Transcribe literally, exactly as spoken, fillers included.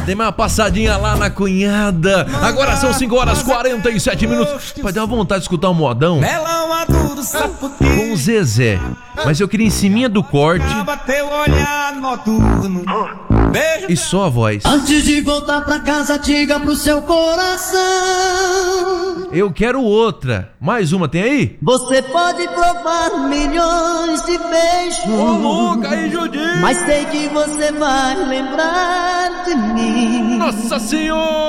Dei uma passadinha lá na cunhada. Agora são cinco horas e quarenta e sete minutos. Pai, deu uma vontade de escutar um modão com o Zezé. Mas eu queria em ciminha do corte e só a voz. Antes de voltar pra casa, diga pro seu coração: eu quero outra. Mais uma, tem aí? você pode provar milhões de beijos, Ô, louca aí, Judinho. mas sei que você vai lembrar de mim. Nossa Senhora!